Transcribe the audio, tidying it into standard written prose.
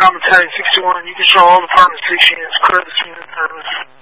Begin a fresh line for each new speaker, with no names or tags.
Common Tag 61, you control all department 6 units, clear the unit service.